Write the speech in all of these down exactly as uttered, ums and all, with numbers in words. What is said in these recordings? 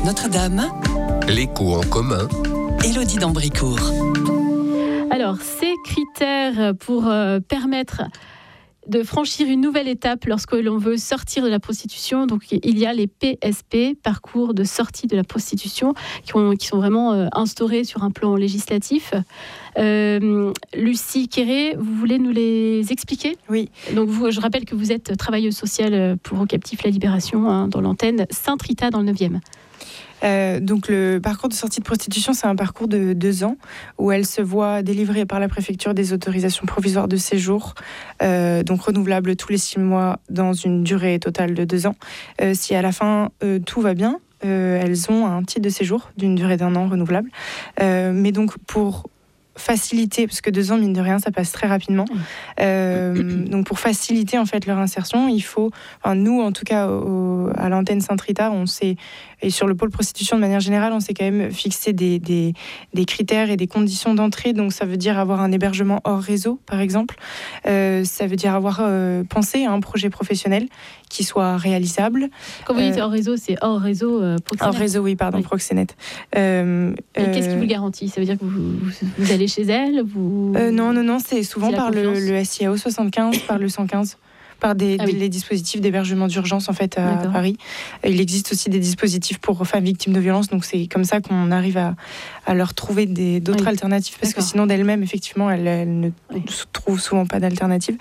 Notre-Dame, L'écho en commun. Élodie d'Ambricourt. Alors, ces critères pour euh, permettre de franchir une nouvelle étape lorsque l'on veut sortir de la prostitution. Donc, il y a les P S P, parcours de sortie de la prostitution, qui, ont, qui sont vraiment euh, instaurés sur un plan législatif. Euh, Lucie Quéré, vous voulez nous les expliquer ? Oui. Donc, vous, je rappelle que vous êtes travailleuse sociale pour Au Captif La Libération, hein, dans l'antenne Sainte-Rita dans le neuvième. Euh, donc le parcours de sortie de prostitution, c'est un parcours de deux ans où elle se voit délivrer par la préfecture des autorisations provisoires de séjour, euh, donc renouvelables tous les six mois dans une durée totale de deux ans. Euh, si à la fin euh, tout va bien, euh, elles ont un titre de séjour d'une durée d'un an renouvelable. Euh, mais donc pour faciliter, parce que deux ans, mine de rien, ça passe très rapidement. Euh, donc, pour faciliter en fait leur insertion, il faut, enfin, nous en tout cas au, à l'antenne Sainte-Rita, on s'est, et sur le pôle prostitution de manière générale, on s'est quand même fixé des, des, des critères et des conditions d'entrée. Donc, ça veut dire avoir un hébergement hors réseau, par exemple. Euh, ça veut dire avoir euh, pensé à un projet professionnel qui soit réalisable. Quand vous dites hors réseau, c'est hors réseau euh, proxénète. Hors réseau, oui, pardon, oui. Proxénète. Euh, et qu'est-ce qui vous le garantit ? Ça veut dire que vous, vous, vous allez chez elle vous... euh, Non, non, non, c'est souvent c'est par le, le S I A O soixante-quinze, par le cent quinze, par des, ah oui. des, les dispositifs d'hébergement d'urgence en fait à D'accord. Paris. Il existe aussi des dispositifs pour femmes victimes de violences, donc c'est comme ça qu'on arrive à, à leur trouver des, d'autres oui. alternatives, parce D'accord. que sinon d'elles-mêmes, effectivement, elles, elles ne oui. trouvent souvent pas d'alternatives.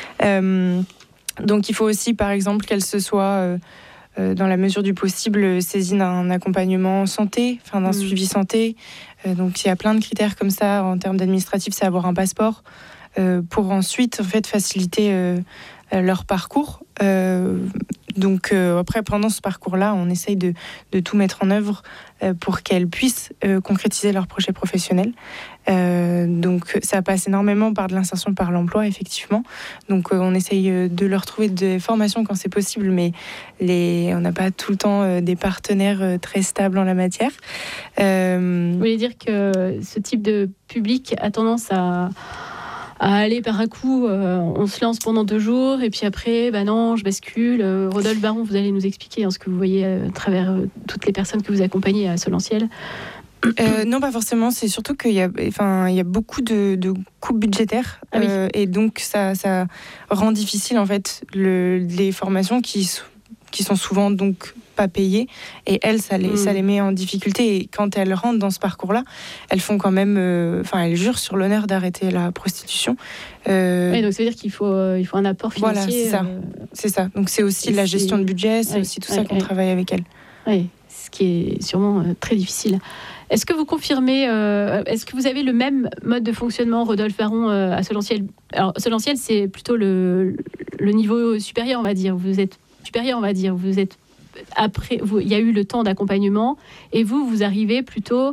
Euh, donc il faut aussi, par exemple, qu'elles se soient... Euh, Euh, dans la mesure du possible, saisie d'un accompagnement santé, enfin d'un mmh. suivi santé. Euh, donc il y a plein de critères comme ça en termes d'administratif, c'est avoir un passeport euh, pour ensuite en fait faciliter euh, leur parcours. Euh, donc euh, après, pendant ce parcours-là, on essaye de, de tout mettre en œuvre euh, pour qu'elles puissent euh, concrétiser leur projet professionnel. Euh, donc ça passe énormément par de l'insertion par l'emploi, effectivement. Donc euh, on essaye de leur trouver des formations quand c'est possible, mais les, on n'a pas tout le temps euh, des partenaires euh, très stables en la matière. Euh... Vous voulez dire que ce type de public a tendance à... à aller par à coup, euh, on se lance pendant deux jours et puis après, bah non, je bascule. Euh, Rodolphe Baron, vous allez nous expliquer hein, ce que vous voyez euh, à travers euh, toutes les personnes que vous accompagnez à Solentiel. Euh, non, pas forcément. C'est surtout qu'il y a, enfin, il y a beaucoup de, de coupes budgétaires ah oui. euh, et donc ça, ça rend difficile en fait le, les formations qui, qui sont souvent donc pas payées et elles, ça les, mmh. ça les met en difficulté. Et quand elles rentrent dans ce parcours-là, elles font quand même, enfin, euh, elles jurent sur l'honneur d'arrêter la prostitution. Euh, oui, donc ça veut dire qu'il faut, euh, il faut un apport financier. Voilà, c'est ça. Euh... C'est ça. Donc c'est aussi et la c'est... gestion de budget, c'est ouais, aussi tout ouais, ça qu'on ouais. travaille avec elles. Oui, ce qui est sûrement euh, très difficile. Est-ce que vous confirmez, euh, est-ce que vous avez le même mode de fonctionnement, Rodolphe Baron, euh, à Solentiel ? Alors, Solentiel, c'est plutôt le, le niveau supérieur, on va dire. Vous êtes supérieur, on va dire. Vous êtes après, vous, il y a eu le temps d'accompagnement, et vous, vous arrivez plutôt